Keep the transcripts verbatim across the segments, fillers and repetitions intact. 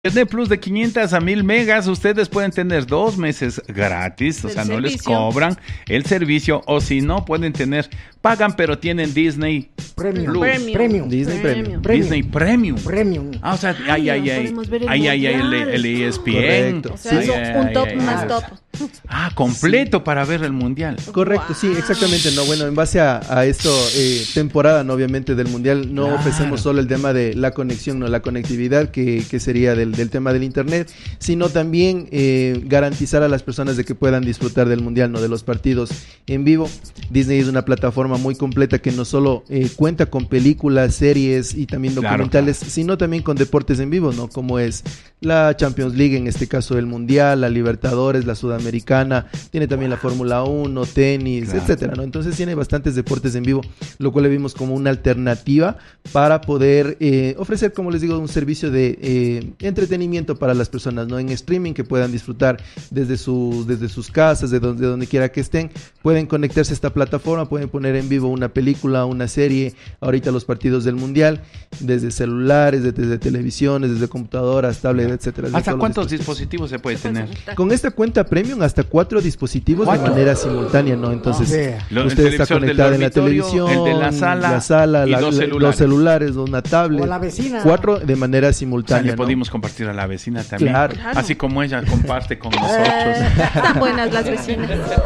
Internet Plus de quinientos a mil megas, ustedes pueden tener dos meses gratis, o sea, no les cobran el servicio, o si no, pueden tener, pagan, pero tienen Disney Premium. Plus. Premium. Premium. Disney Premium. Premium. Disney Premium. Premium. Ah, o sea, ay, ay, ay, ay, ay, ay, el, el E S P N. Correcto. O sea, Ay, es ay, un ay, top ay, más ay. top. Ah, completo para ver el mundial. Correcto, Wow. sí, exactamente. No, bueno, en base a, a esto, eh, temporada, no, obviamente, del mundial, no Claro. ofrecemos solo el tema de la conexión, no, la conectividad, que, que sería del, del tema del internet, sino también eh, garantizar a las personas de que puedan disfrutar del mundial, no, de los partidos en vivo. Disney es una plataforma muy completa que no solo eh, cuenta con películas, series y también Claro, documentales, claro. sino también con deportes en vivo, ¿no? Como es la Champions League, en este caso el Mundial, la Libertadores, la Sudamericana, tiene también la Fórmula uno, tenis, Claro. etcétera, ¿no? Entonces tiene bastantes deportes en vivo, lo cual le vimos como una alternativa para poder eh, ofrecer, como les digo, un servicio de eh, entretenimiento para las personas, ¿no? En streaming, que puedan disfrutar desde sus, desde sus casas, de donde, de donde quiera que estén, pueden conectarse a esta plataforma, pueden poner en vivo una película, una serie, ahorita los partidos del Mundial, desde celulares, desde, desde televisiones, desde computadoras, tablets, etcétera. desde ¿Hasta todos los cuántos dispositivos se puede tener? Con esta cuenta premium, hasta cuatro dispositivos ¿Cuatro? de manera simultánea, ¿no? Entonces, Ah, vea. Lo- el usted está televisor del conectado en la dormitorio, televisión, el de la sala, la sala, y la- dos la- celulares. los celulares, una tablet. O la vecina. Cuatro de manera O sea, simultánea, le ¿no? podemos compartir a la vecina también. Claro. Claro. Así como ella comparte con nosotros. Están buenas las vecinas.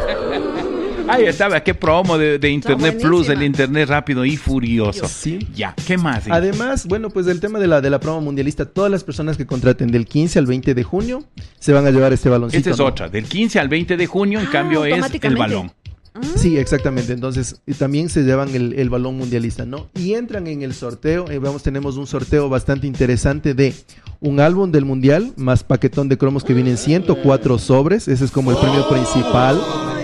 Ahí estaba, qué promo de, de Internet buenísima. Plus, el Internet rápido y furioso. Sí. Ya, ¿qué más? Además, bueno, pues del tema de la, de la promo mundialista, todas las personas que contraten del quince al veinte de junio se van a llevar este baloncito. Esta es ¿no? otra, del quince al veinte de junio, en Ah, cambio, es el automáticamente. balón. Sí, exactamente. Entonces, y también se llevan el, el balón mundialista, ¿no? Y entran en el sorteo. Eh, vamos, tenemos un sorteo bastante interesante de un álbum del mundial más paquetón de cromos que vienen ciento cuatro sobres. Ese es como el premio principal.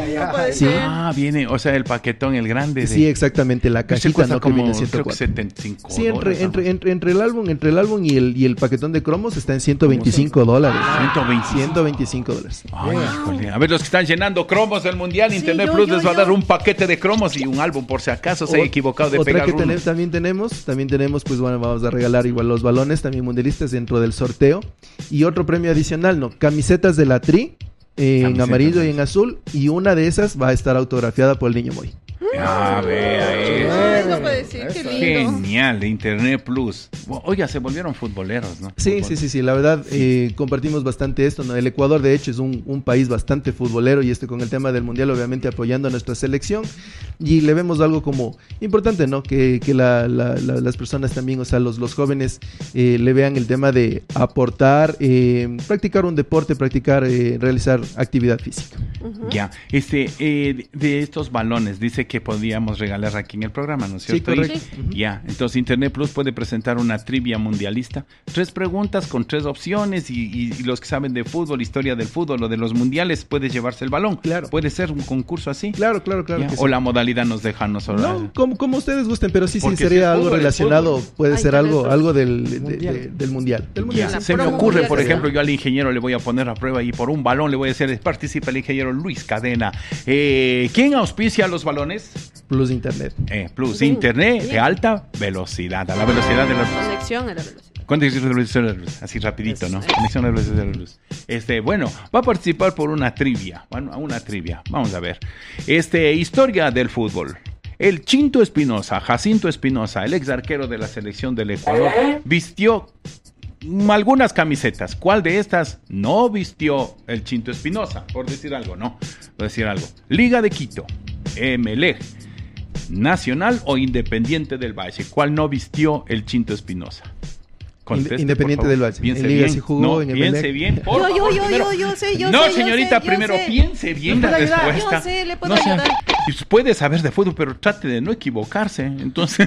Sí, Ah, viene, o sea, el paquetón, el grande. De, sí, exactamente. La Ese cajita, cuesta ¿no? Que como, viene creo que ciento cuatro. setenta y cinco Sí, entre, dólares, ¿no? entre, entre, entre el álbum, entre el álbum y el, y el paquetón de cromos está en ciento veinticinco dólares. ciento veinticinco. ciento veinticinco dólares. Ay, híjole. A ver, los que están llenando cromos del mundial, Sí, Internet yo, Plus yo, les va a yo. dar un paquete de cromos y un álbum, por si acaso se ha Ot- equivocado de Otra pegar que uno. tene- también tenemos, también tenemos, pues bueno, vamos a regalar igual los balones también mundialistas dentro del sorteo. Y otro premio adicional, ¿no? Camisetas de la Tri, eh, en Camisetas amarillo de y en azul. Y una de esas va a estar autografiada por el niño Moy. Ah, vea eso. Ay, no puede decir, qué lindo. Genial, de Internet Plus. Oiga, se volvieron futboleros, ¿no? Sí, Fútbol. sí, sí, sí, la verdad eh, compartimos bastante esto, ¿no? El Ecuador de hecho es un, un país bastante futbolero y este con el tema del mundial obviamente apoyando a nuestra selección y le vemos algo como importante, ¿no? Que, que la, la, la, las personas también, o sea, los, los jóvenes eh, le vean el tema de aportar, eh, practicar un deporte, practicar, eh, realizar actividad física. Ya, este, eh, de estos balones, dice que podíamos regalar aquí en el programa, ¿no es Sí, cierto? Y- correcto. Ya, entonces Internet Plus puede presentar una trivia mundialista, tres preguntas con tres opciones y, y- y los que saben de fútbol, historia del fútbol o de los mundiales, puede llevarse el balón. Claro. Puede ser un concurso así. Claro, claro, claro. Ya, que o sí. la modalidad nos deja nosotros. No, como, como ustedes gusten, pero sí, sí, Porque si sería es algo fútbol, es relacionado, fútbol. puede Ay, ser Internet algo, Plus. algo del, de- Mundial. de- del mundial. Del Ya, mundial. La se me promo ocurre, por mundial. ejemplo, yo al ingeniero le voy a poner a prueba y por un balón le voy a decir, participa el ingeniero Luis Cadena. Eh, ¿Quién auspicia los balones? Plus internet. Eh, Plus, Bien, internet de bien. alta velocidad, a la velocidad de la luz. Conexión a la velocidad. Conexión de velocidad de la luz, así rapidito, ¿no? Eso, Conexión de velocidad de la luz. Este, bueno, va a participar por una trivia, bueno, una trivia, vamos a ver. Este, historia del fútbol. El Chinto Espinosa, Jacinto Espinosa, el ex arquero de la selección del Ecuador, vistió mm, algunas camisetas. ¿Cuál de estas no vistió el Chinto Espinosa? Por decir algo, ¿no? Por decir algo. Liga de Quito, Emelec, Nacional o Independiente del Valle. ¿Cuál no vistió el Chinto Espinosa? Conteste, Independiente por favor. del Valle. Piense En Liga bien. sí jugó, No, en piense Emelec. bien. por Yo, yo, favor, yo, primero. yo, yo sé, yo no, sé, yo señorita, sé, yo primero sé. piense bien la ¿Le puedo ayudar? respuesta. Yo sé, le puedo no sea- ayudar. y puede saber de fútbol, pero trate de no equivocarse. Entonces,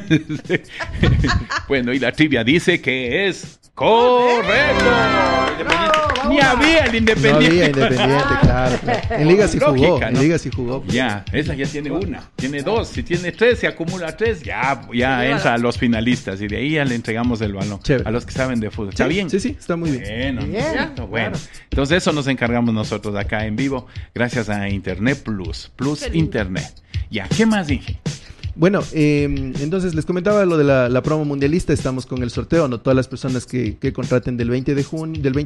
bueno, y la trivia dice que es correcto. Independiente. Ni había el No Independiente. había Independiente, claro, claro. En Liga sí jugó, Lógica, en ¿no? Liga sí jugó. Ya, esa ya tiene una, tiene dos, si tiene tres, se acumula tres, ya, ya lleva entra la- a los finalistas y de ahí ya le entregamos el balón Chévere. a los que saben de fútbol. ¿Está Sí, bien? Sí, sí, está muy bien. Bueno, ¿no es Bien, cierto? Bueno, claro. entonces eso nos encargamos nosotros acá en vivo, gracias a Internet Plus, Plus Qué lindo. Internet. Ya, ¿qué más dije? Bueno, eh, entonces les comentaba lo de la, la promo mundialista. Estamos con el sorteo, ¿no? Todas las personas que, que contraten del veinte de junio, del veinte